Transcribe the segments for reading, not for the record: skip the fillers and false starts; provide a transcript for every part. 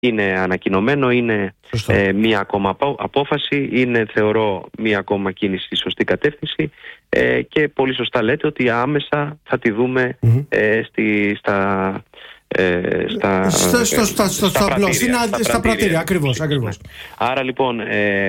είναι ανακοινωμένο, είναι μία ακόμα απόφαση, είναι θεωρώ μία ακόμα κίνηση στη σωστή κατεύθυνση και πολύ σωστά λέτε ότι άμεσα θα τη δούμε στα πρατήρια, ακριβώς. Άρα λοιπόν,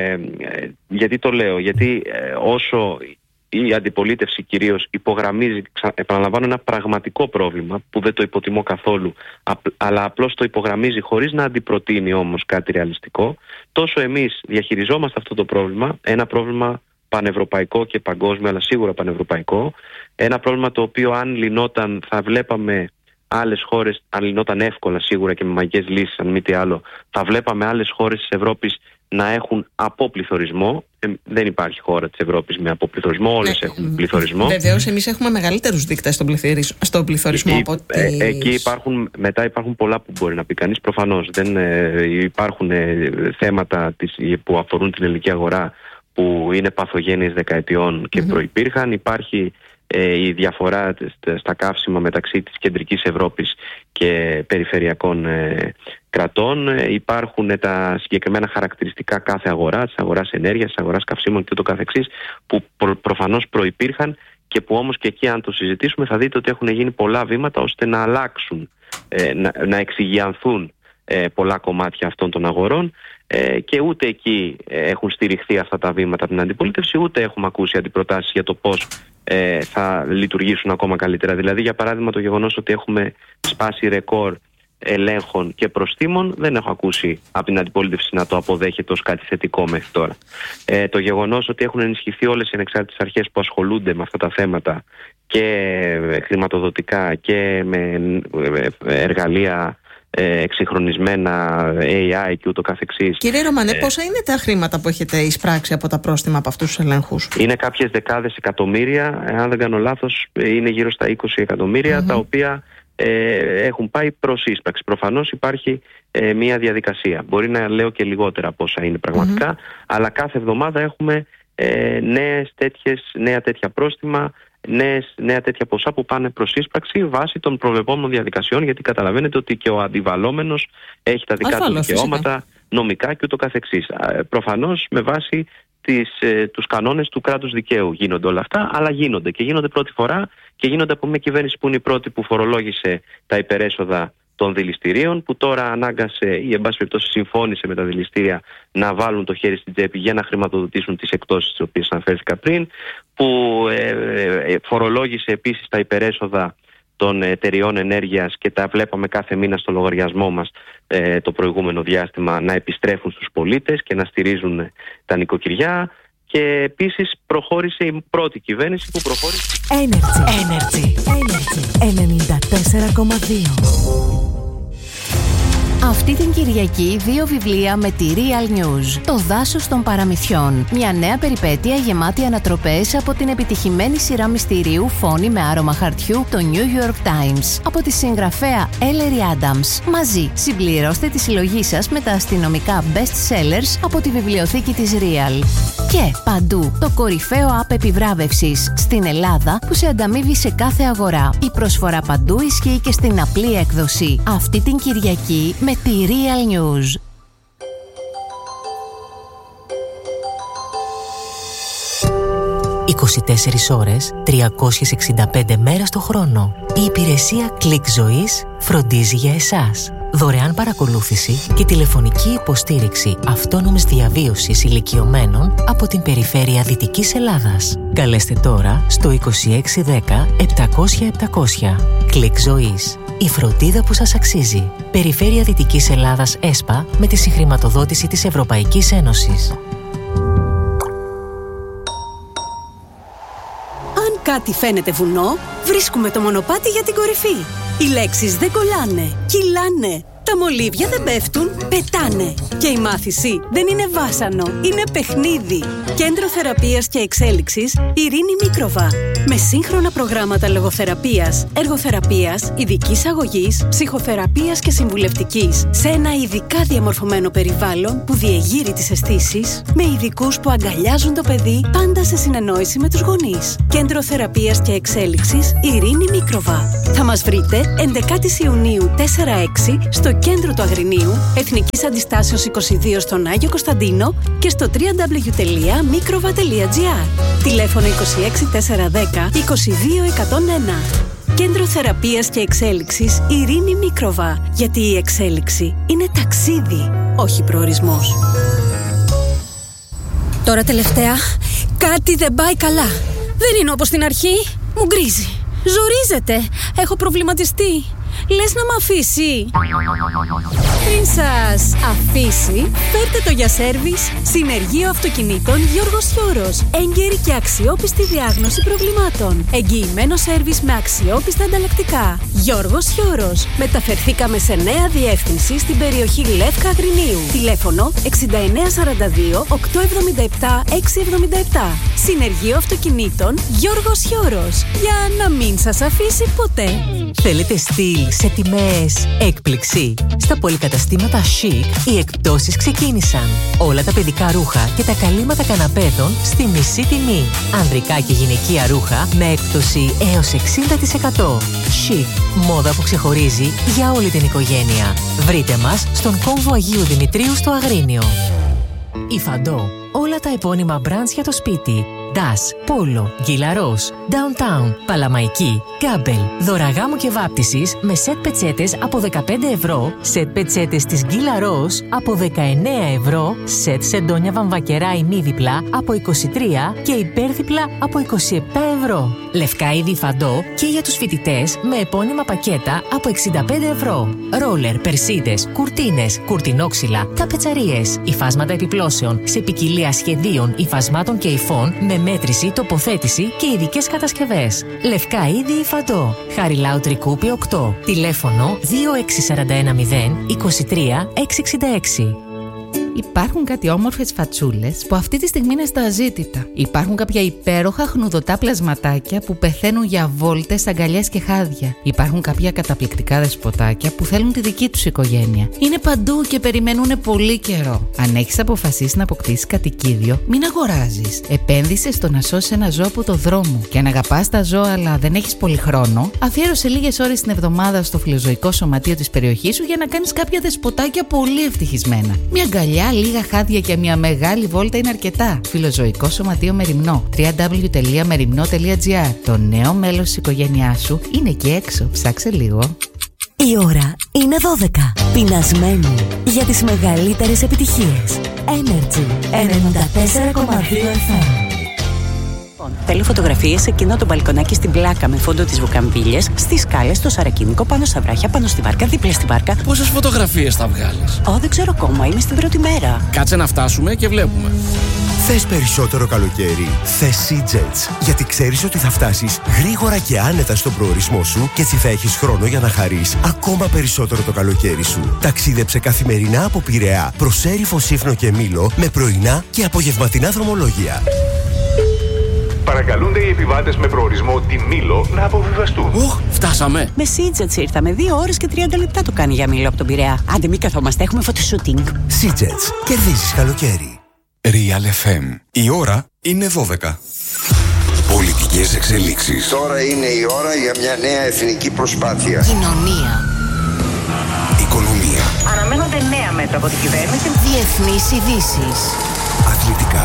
γιατί το λέω, γιατί όσο η αντιπολίτευση κυρίως υπογραμμίζει, επαναλαμβάνω, ένα πραγματικό πρόβλημα που δεν το υποτιμώ καθόλου, αλλά απλώς το υπογραμμίζει χωρίς να αντιπροτείνει όμως κάτι ρεαλιστικό, τόσο εμείς διαχειριζόμαστε αυτό το πρόβλημα, ένα πρόβλημα πανευρωπαϊκό και παγκόσμιο, αλλά σίγουρα πανευρωπαϊκό, ένα πρόβλημα το οποίο αν λυνόταν θα βλέπαμε άλλες χώρες, αν λυνόταν εύκολα σίγουρα και με μαγικές λύσεις, αν μη τι άλλο, θα βλέπαμε άλλες χώρες της Ευρώπης να έχουν αποπληθωρισμό. Δεν υπάρχει χώρα της Ευρώπης με αποπληθωρισμό, όλες έχουν πληθωρισμό. Βεβαίως, εμείς έχουμε μεγαλύτερους δείκτες στον πληθωρισμό από ότι... Εκεί υπάρχουν πολλά που μπορεί να πει κανείς. Προφανώς δεν υπάρχουν θέματα που αφορούν την ελληνική αγορά που είναι παθογένειες δεκαετιών και προϋπήρχαν. Υπάρχει η διαφορά στα καύσιμα μεταξύ της κεντρικής Ευρώπης και περιφερειακών κρατών. Υπάρχουν τα συγκεκριμένα χαρακτηριστικά κάθε αγορά, της αγοράς ενέργειας, της αγοράς καυσίμων και ούτω καθεξής, που προφανώς προϋπήρχαν και που όμως και εκεί αν το συζητήσουμε θα δείτε ότι έχουν γίνει πολλά βήματα ώστε να αλλάξουν, να εξηγιανθούν πολλά κομμάτια αυτών των αγορών και ούτε εκεί έχουν στηριχθεί αυτά τα βήματα από την αντιπολίτευση, ούτε έχουμε ακούσει αντιπροτάσεις για το πώς θα λειτουργήσουν ακόμα καλύτερα. Δηλαδή, για παράδειγμα, το γεγονός ότι έχουμε σπάσει ρεκόρ ελέγχων και προστίμων, δεν έχω ακούσει από την αντιπολίτευση να το αποδέχεται ως κάτι θετικό μέχρι τώρα. Το γεγονός ότι έχουν ενισχυθεί όλες οι ανεξάρτητες αρχές που ασχολούνται με αυτά τα θέματα και χρηματοδοτικά και με εργαλεία εξυγχρονισμένα AI και ούτω καθεξής. Κύριε Ρωμανέ, πόσα είναι τα χρήματα που έχετε εισπράξει από τα πρόστιμα από αυτούς τους ελέγχους? Είναι κάποιες δεκάδες εκατομμύρια, αν δεν κάνω λάθος, είναι γύρω στα 20 εκατομμύρια, τα οποία έχουν πάει προς ίσπραξη. Προφανώς υπάρχει μια διαδικασία. Μπορεί να λέω και λιγότερα πόσα είναι πραγματικά, αλλά κάθε εβδομάδα έχουμε νέα τέτοια πρόστιμα, νέα τέτοια ποσά που πάνε προς ίσπραξη βάσει των προβλεπόμενων διαδικασιών, γιατί καταλαβαίνετε ότι και ο αντιβαλλόμενος έχει τα δικά του δικαιώματα νομικά και ούτω καθεξής. Προφανώς με βάση τους κανόνες του κράτους δικαίου γίνονται όλα αυτά, αλλά γίνονται και γίνονται πρώτη φορά και γίνονται από μια κυβέρνηση που είναι η πρώτη που φορολόγησε τα υπερέσοδα των δηληστηρίων, που τώρα ανάγκασε ή εν πάση περιπτώσει συμφώνησε με τα δηληστήρια να βάλουν το χέρι στην τσέπη για να χρηματοδοτήσουν τις εκτόσεις τις οποίες αναφέρθηκα πριν, που φορολόγησε επίσης τα υπερέσοδα των εταιριών ενέργειας και τα βλέπαμε κάθε μήνα στο λογαριασμό μας το προηγούμενο διάστημα να επιστρέφουν στους πολίτες και να στηρίζουν τα νοικοκυριά. Και επίσης προχώρησε η πρώτη κυβέρνηση που προχώρησε. Energy 94,2. Αυτή την Κυριακή 2 βιβλία με τη Real News. Το δάσος των παραμυθιών. Μια νέα περιπέτεια γεμάτη ανατροπές από την επιτυχημένη σειρά μυστηρίου Φόνη με άρωμα χαρτιού, το New York Times. Από τη συγγραφέα Ellery Adams. Μαζί συμπληρώστε τη συλλογή σας με τα αστυνομικά best sellers από τη βιβλιοθήκη της Real. Και παντού το κορυφαίο app επιβράβευσης στην Ελλάδα που σε ανταμείβει σε κάθε αγορά. Η προσφορά παντού ισχύει και στην απλή έκδοση. Αυτή την Κυριακή με τη Real News. «24 ώρες, 365 μέρες το χρόνο». Η υπηρεσία Click Ζωής φροντίζει για εσάς. Δωρεάν παρακολούθηση και τηλεφωνική υποστήριξη αυτόνομης διαβίωσης ηλικιωμένων από την περιφέρεια Δυτικής Ελλάδας. Καλέστε τώρα στο 2610 700 700. Click Ζωής. Η φροντίδα που σας αξίζει. Περιφέρεια Δυτικής Ελλάδας ΕΣΠΑ με τη συγχρηματοδότηση της Ευρωπαϊκής Ένωσης. Αν κάτι φαίνεται βουνό, βρίσκουμε το μονοπάτι για την κορυφή. Οι λέξεις δεν κολλάνε, κυλάνε. Τα μολύβια δεν πέφτουν, πετάνε. Και η μάθηση δεν είναι βάσανο, είναι παιχνίδι. Κέντρο Θεραπείας και Εξέλιξης Ειρήνη Μίκροβα. Με σύγχρονα προγράμματα λογοθεραπείας, εργοθεραπείας, ειδικής αγωγής, ψυχοθεραπείας και συμβουλευτικής. Σε ένα ειδικά διαμορφωμένο περιβάλλον που διεγείρει τις αισθήσεις, με ειδικούς που αγκαλιάζουν το παιδί, πάντα σε συνεννόηση με τους γονείς. Κέντρο Θεραπείας και Εξέλιξης Ειρήνη Μίκροβα. Θα μας βρείτε 11 Ιουνίου 4-6 στο στο κέντρο του Αγρινίου, Εθνικής Αντιστάσεως 22 στον Άγιο Κωνσταντίνο και στο www.mikrova.gr. Τηλέφωνο 26 410 22 101. Κέντρο Θεραπείας και Εξέλιξης Ειρήνη Μίκροβα. Γιατί η εξέλιξη είναι ταξίδι, όχι προορισμός. Τώρα τελευταία, κάτι δεν πάει καλά. Δεν είναι όπως στην αρχή. Μου γκρίζει. Ζορίζεται. Έχω προβληματιστεί. Λες να μ' αφήσει? Πριν σας αφήσει, φέρτε το για σέρβις Συνεργείο Αυτοκινήτων Γιώργος Χιώρος. Έγκαιρη και αξιόπιστη διάγνωση προβλημάτων. Εγγυημένο σέρβις με αξιόπιστα ανταλλακτικά. Γιώργος Χιώρος. Μεταφερθήκαμε σε νέα διεύθυνση στην περιοχή Λεύκα Αγρινίου. Τηλέφωνο 6942 877 677. Συνεργείο Αυτοκινήτων Γιώργος Χιώρος. Για να μην σας αφήσει ποτέ. Θέλετε στυλ σε τιμές έκπληξη? Στα πολυκαταστήματα Chic οι εκπτώσεις ξεκίνησαν. Όλα τα παιδικά ρούχα και τα καλύματα καναπέδων στη μισή τιμή. Ανδρικά και γυναικεία ρούχα με έκπτωση έως 60%. Chic, μόδα που ξεχωρίζει για όλη την οικογένεια. Βρείτε μας στον κόμβο Αγίου Δημητρίου στο Αγρίνιο. Υφαντό, όλα τα επώνυμα μπραντς για το σπίτι. Das, Polo, Γκυλαρός, Downtown, Παλαμαϊκή, Γκάμπελ, δωραγάμου και βάπτισης με σετ πετσέτες από 15 ευρώ, σετ πετσέτες της Γκυλαρός από 19 ευρώ, σετ σεντόνια βαμβακερά ημίδιπλα από 23 και υπέρδιπλα από 27 ευρώ. Λευκά είδη φαντό και για τους φοιτητές με επώνυμα πακέτα από 65 ευρώ. Ρόλερ, περσίδες, κουρτίνες, κουρτινόξυλα, καπετσαρίες, υφάσματα επιπλώσεων σε ποικιλία σχεδίων, υφασμάτων και υφών με μέτρηση, τοποθέτηση και ειδικές κατασκευές. Λευκά είδη υφαντό. Χαριλάου Τρικούπη 8. Τηλέφωνο 26410 23 666. Υπάρχουν κάτι όμορφες φατσούλες που αυτή τη στιγμή είναι στα αζήτητα. Υπάρχουν κάποια υπέροχα χνουδωτά πλασματάκια που πεθαίνουν για βόλτες, αγκαλιές και χάδια. Υπάρχουν κάποια καταπληκτικά δεσποτάκια που θέλουν τη δική τους οικογένεια. Είναι παντού και περιμένουν πολύ καιρό. Αν έχεις αποφασίσει να αποκτήσεις κατοικίδιο, μην αγοράζεις. Επένδυσε στο να σώσεις ένα ζώο από το δρόμο. Και αν αγαπάς τα ζώα αλλά δεν έχεις πολύ χρόνο, αφιέρωσε λίγες ώρες την εβδομάδα στο φιλοζωικό σωματείο της περιοχής σου για να κάνεις κάποια δεσποτάκια πολύ ευτυχισμένα. Μια αγκαλιά, λίγα χάδια και μια μεγάλη βόλτα είναι αρκετά. Φιλοζωικό Σωματείο Μεριμνό. www.merimno.gr. Το νέο μέλος της οικογένειάς σου είναι εκεί έξω. Ψάξε λίγο. Η ώρα είναι 12. Πεινασμένοι για τις μεγαλύτερες επιτυχίες. Energy 94,2 FM. Θέλω φωτογραφίες σε εκείνο το μπαλκονάκι στην πλάκα με φόντο τις βουκαμβίλιες, στις σκάλες, στο Σαρακίνικο, πάνω στα βράχια, πάνω στη βάρκα, δίπλα στη βάρκα. Πόσες φωτογραφίες θα βγάλεις? Δεν ξέρω ακόμα, είμαι στην πρώτη μέρα. Κάτσε να φτάσουμε και βλέπουμε. Θες περισσότερο καλοκαίρι? Θες Sea-Jets. Γιατί ξέρεις ότι θα φτάσεις γρήγορα και άνετα στον προορισμό σου και έτσι θα έχεις χρόνο για να χαρείς ακόμα περισσότερο το καλοκαίρι σου. Ταξίδεψε καθημερινά από Πειραιά προς Έριφο, Σύφνο και Μήλο με πρωινά και απογευματινά δρομολόγια. Παρακαλούνται οι επιβάτες με προορισμό τη Μήλο να αποβιβαστούν. Φτάσαμε. Με Sea-Jets ήρθαμε. 2 ώρες και 30 λεπτά το κάνει για Μήλο από τον Πειραιά. Άντε μην καθόμαστε, έχουμε φωτοσούτινγκ. Sea-Jets. Κερδίζεις καλοκαίρι. Real FM. Η ώρα είναι 12. Πολιτικές εξελίξεις. Τώρα είναι η ώρα για μια νέα εθνική προσπάθεια. Κοινωνία. Οικονομία. Αναμένονται νέα μέτρα από την κυβέρνηση. Διεθνείς ειδήσεις. Αθλητικά.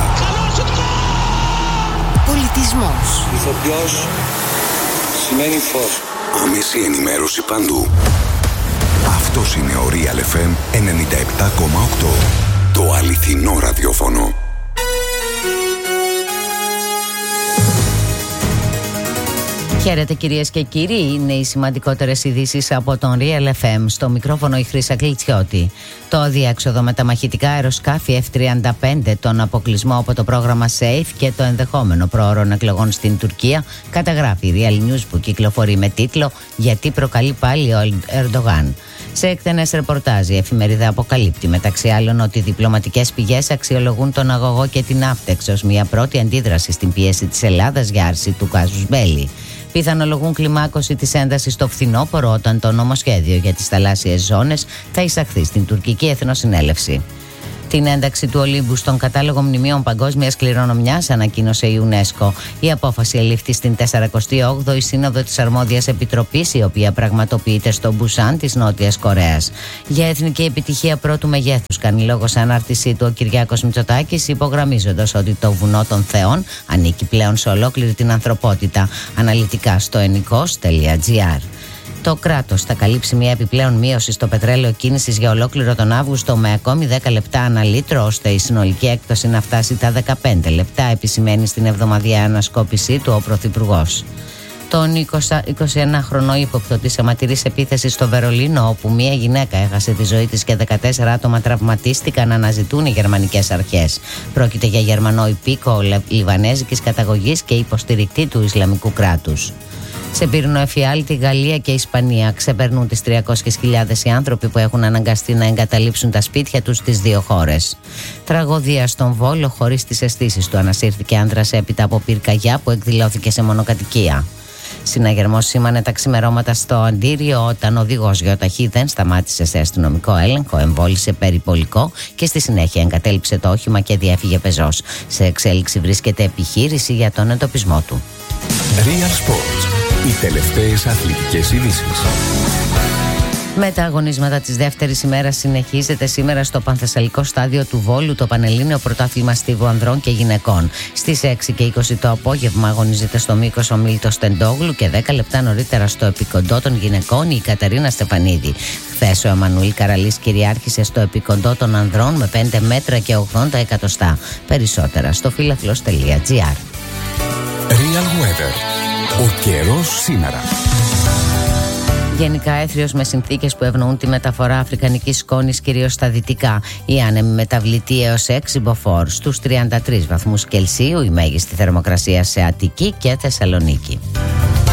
Πολιτισμός. Ηθοποιός σημαίνει φως. Άμεση ενημέρωση παντού. Αυτός είναι ο Real FM 97,8. Το αληθινό ραδιόφωνο. Χαίρετε κυρίες και κύριοι, είναι οι σημαντικότερες ειδήσεις από τον Real FM. Στο μικρόφωνο η Χρύσα Κλιτσιώτη. Το αδιέξοδο με τα μαχητικά αεροσκάφη F-35, τον αποκλεισμό από το πρόγραμμα SAFE και το ενδεχόμενο προώρων εκλογών στην Τουρκία καταγράφει η Real News που κυκλοφορεί με τίτλο «Γιατί προκαλεί πάλι ο Ερντογάν». Σε εκτενές ρεπορτάζ, η εφημερίδα αποκαλύπτει μεταξύ άλλων ότι οι διπλωματικές πηγές αξιολογούν τον αγωγό και την Αύτεξ ως μια πρώτη αντίδραση στην πίεση της Ελλάδας για άρση του κάζους μπέλι. Πιθανολογούν κλιμάκωση της έντασης στο φθινόπωρο όταν το νομοσχέδιο για τις θαλάσσιες ζώνες θα εισαχθεί στην τουρκική εθνοσυνέλευση. Την ένταξη του Ολύμπου στον κατάλογο μνημείων παγκόσμιας κληρονομιάς ανακοίνωσε η UNESCO. Η απόφαση ελήφθη στην 48η Σύνοδο της Αρμόδιας Επιτροπής, η οποία πραγματοποιείται στο Μπουσάν της Νότιας Κορέας. Για εθνική επιτυχία πρώτου μεγέθους κάνει λόγο σε ανάρτησή του ο Κυριάκος Μητσοτάκης, υπογραμμίζοντας ότι το βουνό των θεών ανήκει πλέον σε ολόκληρη την ανθρωπότητα. Αναλυτικά στο ennikos.gr. Το κράτος θα καλύψει μια επιπλέον μείωση στο πετρέλαιο κίνησης για ολόκληρο τον Αύγουστο με ακόμη 10 λεπτά ανά λίτρο, ώστε η συνολική έκπτωση να φτάσει τα 15 λεπτά, επισημαίνει στην εβδομαδιαία ανασκόπησή του ο Πρωθυπουργός. Τον 21χρονο ύποπτο της αιματηρής επίθεσης στο Βερολίνο, όπου μία γυναίκα έχασε τη ζωή της και 14 άτομα τραυματίστηκαν, αναζητούν οι γερμανικές αρχές. Πρόκειται για Γερμανό υπήκοο λιβανέζικης καταγωγής και υποστηρικτή του Ισλαμικού κράτους. Σε πύρινο εφιάλτη, Γαλλία και Ισπανία ξεπερνούν τις 300.000 οι άνθρωποι που έχουν αναγκαστεί να εγκαταλείψουν τα σπίτια τους στις δύο χώρες. Τραγωδία στον Βόλο, χωρίς τις αισθήσεις του ανασύρθηκε άντρας έπειτα από πυρκαγιά που εκδηλώθηκε σε μονοκατοικία. Συναγερμός σήμανε τα ξημερώματα στο Αντίριο όταν ο οδηγός γεωταχή δεν σταμάτησε σε αστυνομικό έλεγχο, εμβόλυσε περιπολικό και στη συνέχεια εγκατέλειψε το όχημα και διέφυγε πεζός. Σε εξέλιξη βρίσκεται επιχείρηση για τον εντοπισμό του. Real Sports. Οι τελευταίες αθλητικές ειδήσεις. Με τα αγωνίσματα της δεύτερης ημέρας συνεχίζεται σήμερα στο Πανθεσσαλικό στάδιο του Βόλου το Πανελλήνιο Πρωτάθλημα Στίβου ανδρών και γυναικών. Στις 6:20 το απόγευμα αγωνίζεται στο μήκος ο Μίλτος Τεντόγλου και 10 λεπτά νωρίτερα στο επικοντό των γυναικών η Κατερίνα Στεφανίδη. Χθες ο Εμμανουήλ Καραλής κυριάρχησε στο επικοντό των ανδρών με 5 μέτρα και 80 εκατοστά. Περισσότερα στο φίλαθλος.gr. Real Weather. Ο καιρός σήμερα. Γενικά έθριος με συνθήκες που ευνοούν τη μεταφορά αφρικανικής σκόνης κυρίως στα δυτικά. Η άνεμη μεταβλητή έως 6 μποφόρ στους 33 βαθμούς Κελσίου, η μέγιστη θερμοκρασία σε Αττική και Θεσσαλονίκη.